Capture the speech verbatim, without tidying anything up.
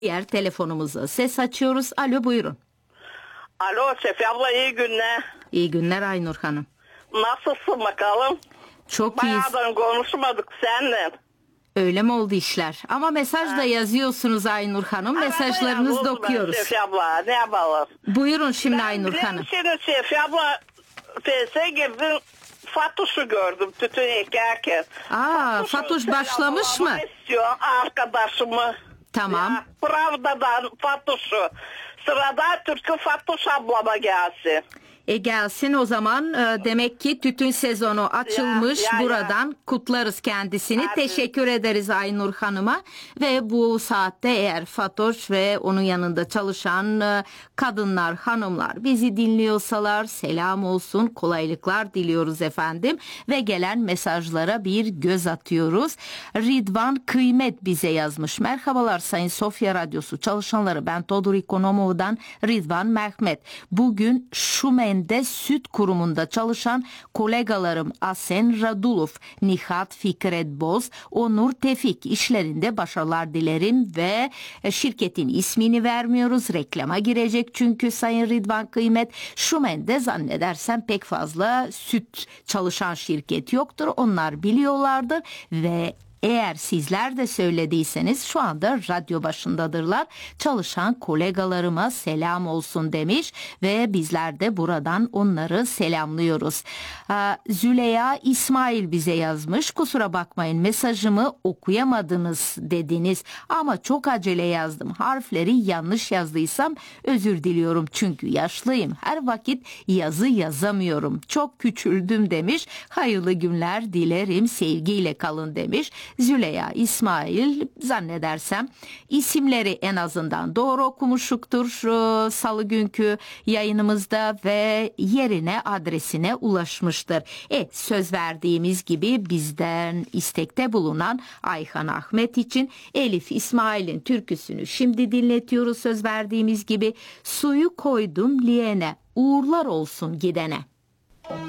Diğer telefonumuza ses açıyoruz. Alo, buyurun. Alo Sefi abla, iyi günler. İyi günler Aynur Hanım. Nasılsın bakalım? Çok iyiyiz. Bayağıdan konuşmadık seninle. Öyle mi oldu işler? Ama mesaj da yazıyorsunuz Aynur Hanım. Mesajlarınızı da okuyoruz. Sefi abla, ne yapalım? Buyurun şimdi Ben Aynur Hanım. Ben Sefi abla F S girdim. Fatuş'u gördüm tütün ekerken. Aa, Fatuş başlamış mı? İstiyor arkadaşımı. Tamam. Ya, Pravda'dan Fatuş'u. Sırada Türk'ü Fatuş ablama gelsin. E gelsin o zaman. E, demek ki tütün sezonu açılmış. Ya, ya, Buradan ya. kutlarız kendisini. Hadi. Teşekkür ederiz Aynur Hanım'a. Ve bu saatte eğer Fatoş ve onun yanında çalışan e, kadınlar, hanımlar bizi dinliyorsalar selam olsun, kolaylıklar diliyoruz efendim. Ve gelen mesajlara bir göz atıyoruz. Ridvan Kıymet bize yazmış. Merhabalar Sayın Sofya Radyosu çalışanları. Ben Todor Ekonomov'dan Ridvan Mehmet. Bugün Şumen de süt kurumunda çalışan kolegalarım Asen Radulov, Nihat Fikret Boz, Onur Tevfik işlerinde başarılar dilerim ve şirketin ismini vermiyoruz. Reklama girecek çünkü Sayın Ridvan Kıymet. Şumen'de zannedersem pek fazla süt çalışan şirket yoktur. Onlar biliyorlardır ve eğer sizler de söylediyseniz şu anda radyo başındadırlar. Çalışan kolegalarıma selam olsun demiş ve bizler de buradan onları selamlıyoruz. Züleyha İsmail bize yazmış. Kusura bakmayın mesajımı okuyamadınız dediniz ama çok acele yazdım. Harfleri yanlış yazdıysam özür diliyorum çünkü yaşlıyım. Her vakit yazı yazamıyorum. Çok küçüldüm demiş. Hayırlı günler dilerim, sevgiyle kalın demiş. Züleyha İsmail zannedersem isimleri en azından doğru okumuşuktur salı günkü yayınımızda ve yerine adresine ulaşmıştır. E söz verdiğimiz gibi bizden istekte bulunan Ayhan Ahmet için Elif İsmail'in türküsünü şimdi dinletiyoruz söz verdiğimiz gibi. Suyu koydum liyene, uğurlar olsun gidene.